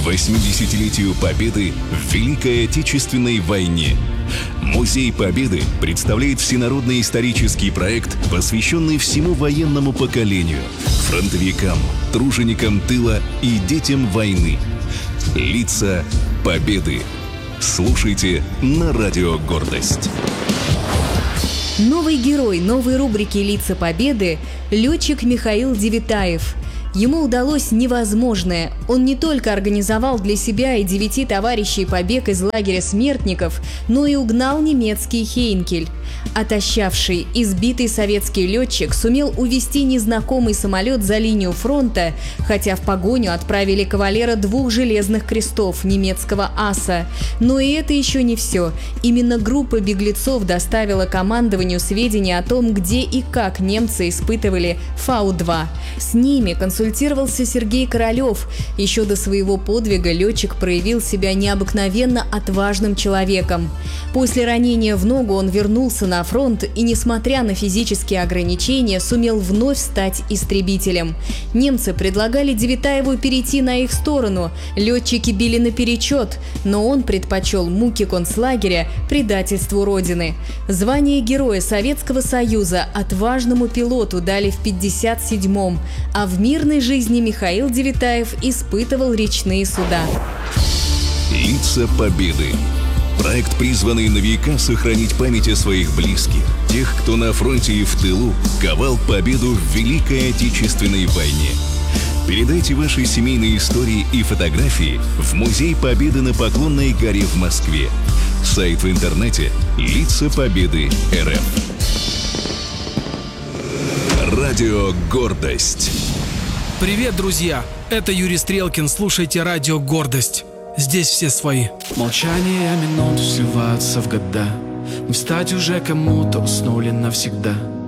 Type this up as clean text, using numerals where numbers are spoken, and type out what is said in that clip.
80-летию Победы в Великой Отечественной войне. Музей Победы представляет всенародный исторический проект, посвященный всему военному поколению, фронтовикам, труженикам тыла и детям войны. Лица Победы. Слушайте на Радио Гордость. Новый герой новой рубрики «Лица Победы» – летчик Михаил Девитаев. Ему удалось невозможное. Он не только организовал для себя и 9 товарищей побег из лагеря смертников, но и угнал немецкий Хейнкель. Отощавший, избитый советский летчик сумел увести незнакомый самолет за линию фронта, хотя в погоню отправили кавалера 2 железных крестов немецкого аса. Но и это еще не все. Именно группа беглецов доставила командованию сведения о том, где и как немцы испытывали Фау-2. С ними консультировался Сергей Королев. Еще до своего подвига летчик проявил себя необыкновенно отважным человеком. После ранения в ногу он вернулся на фронт и, несмотря на физические ограничения, сумел вновь стать истребителем. Немцы предлагали Девитаеву перейти на их сторону. Летчики били наперечет, но он предпочел муки концлагеря предательству Родины. Звание Героя Советского Союза отважному пилоту дали в 1957-м, а в мирной жизни Михаил Девитаев испытывал речные суда. Лица Победы. Проект, призванный на века сохранить память о своих близких, тех, кто на фронте и в тылу ковал победу в Великой Отечественной войне. Передайте ваши семейные истории и фотографии в Музей Победы на Поклонной горе в Москве. Сайт в интернете «Лица Победы РФ». Радио Гордость. Привет, друзья! Это Юрий Стрелкин. Слушайте Радио Гордость. Здесь все свои. Молчание минут сливаются в года. Не встать уже кому-то, уснули навсегда.